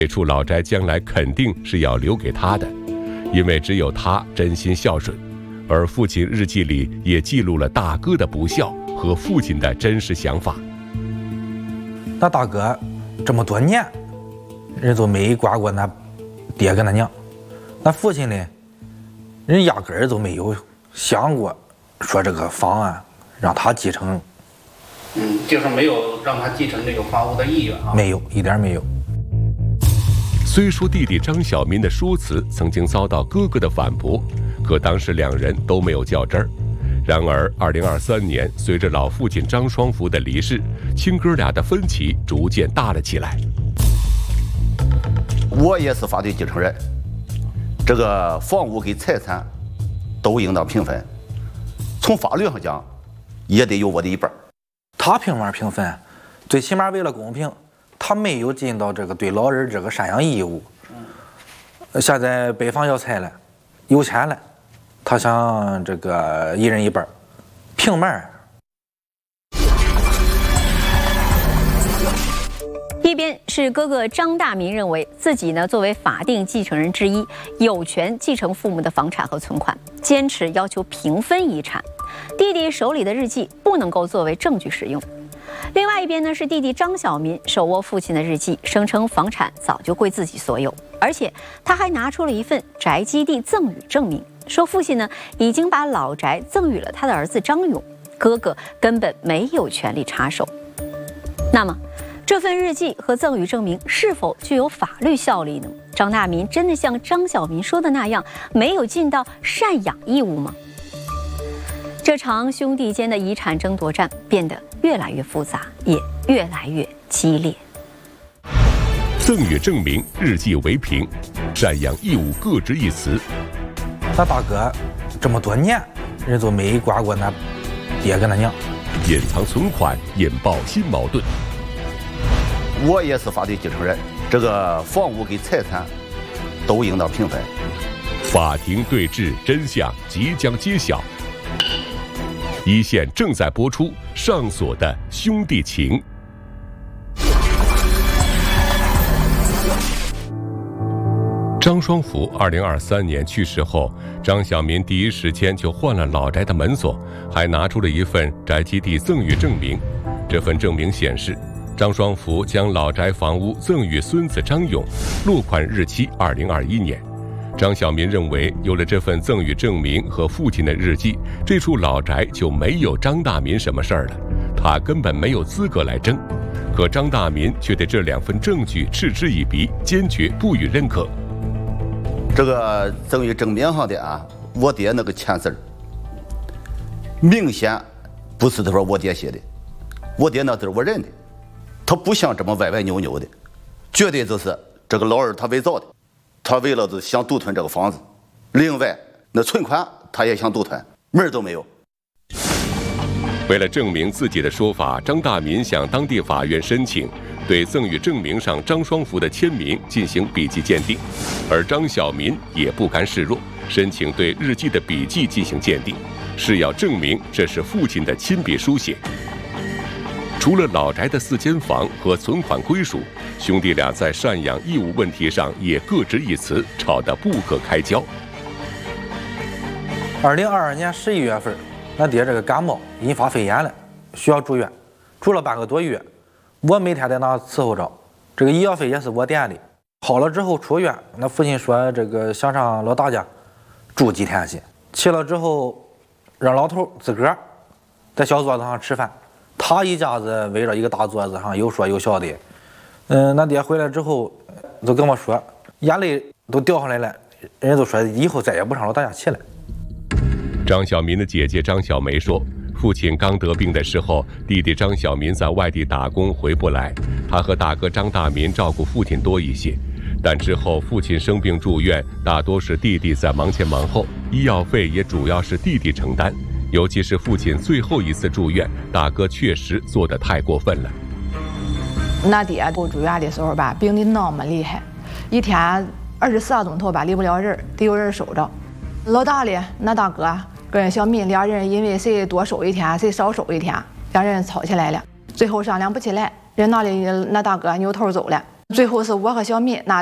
这处老宅将来肯定是要留给他的，因为只有他真心孝顺。而父亲日记里也记录了大哥的不孝和父亲的真实想法。 那大哥这么多年，人都没管过那爹跟那娘，那父亲呢，人压根儿都没有想过说这个房啊让他继承。 就是没有让他继承这个房屋的意愿啊， 没有，一点没有。 虽说弟弟张小民的说辞曾经遭到哥哥的反驳，可当时两人都没有较真儿。然而2023年，随着老父亲张双福的离世，亲哥俩的分歧逐渐大了起来。 我也是法定继承人，这个房屋跟财产都应当平分，从法律上讲，也得有我的一半。 他凭嘛平分？最起码为了公平，他没有尽到这个对老人这个赡养义务。现在北方要拆了，有钱了，他想这个一人一半，凭嘛？ 一边是哥哥张大民认为自己呢作为法定继承人之一，有权继承父母的房产和存款，坚持要求平分遗产。弟弟手里的日记不能够作为证据使用。另外一边呢是弟弟张小民手握父亲的日记，声称房产早就归自己所有，而且他还拿出了一份宅基地赠与证明，说父亲呢已经把老宅赠予了他的儿子张勇，哥哥根本没有权利插手。那么这份日记和赠与证明是否具有法律效力呢？张大民真的像张小民说的那样，没有尽到赡养义务吗？这场兄弟间的遗产争夺战变得越来越复杂，也越来越激烈。 赠与证明、日记为凭，赡养义务各执一词。 那大哥这么多年，人都没管过那爹跟那娘， 隐藏存款，引爆新矛盾。 我也是法定继承人，这个房屋跟财产都应当平分。 法庭对峙真相即将揭晓。一线正在播出上锁的兄弟情。张双福2023年去世后，张小民第一时间就换了老宅的门锁，还拿出了一份宅基地赠与证明。这份证明显示，张双福将老宅房屋赠与孙子张勇，落款日期2021年。张小民认为，有了这份赠与证明和父亲的日记，这处老宅就没有张大民什么事儿了，他根本没有资格来争。可张大民却对这两份证据嗤之以鼻，坚决不予认可。 这个赠与证明上的啊，我爹那个签字明显不是他说我爹写的，我爹那字我认的，他不像这么歪歪扭扭的，绝对就是这个老二他伪造的。他为了想独吞这个房子，另外那存款他也想独吞，门儿都没有。 为了证明自己的说法，张大民向当地法院申请对赠与证明上张双福的签名进行笔迹鉴定，而张小民也不甘示弱，申请对日记的笔迹进行鉴定，是要证明这是父亲的亲笔书写。除了老宅的4间房和存款归属，兄弟俩在赡养义务问题上也各执一词，吵得不可开交。 2022年11月份，俺爹这个感冒引发肺炎了，需要住院，住了半个多月。我每天在那伺候着，这个医药费也是我垫的。好了之后出院，那父亲说这个想上老大家住几天去，去了之后让老头自个儿在小桌子上吃饭。他一家子围着一个大桌子上，有说有笑的。俺爹回来之后都跟我说，眼泪都掉下来了，人都说以后再也不上老大家去了。 张小民的姐姐张小梅说，父亲刚得病的时候，弟弟张小民在外地打工回不来，他和大哥张大民照顾父亲多一些。但之后父亲生病住院，大多是弟弟在忙前忙后，医药费也主要是弟弟承担。尤其是父亲最后一次住院，大哥确实做得太过分了。 俺爹住院的时候吧，病得那么厉害，一天24个钟头吧，离不了人，得有人守着。老大的那大哥跟小民俩人因为谁多守一天，谁少守一天，两人吵起来了，最后商量不起来，人那大哥扭头走了。 最后是我和小敏拿